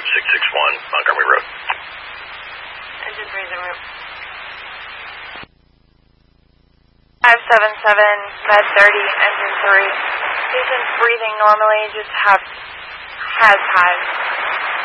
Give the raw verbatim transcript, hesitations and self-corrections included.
six six one, Montgomery Road. Engine three is en route. five seven seven, med thirty, engine three. Patient's breathing normally, just have, has had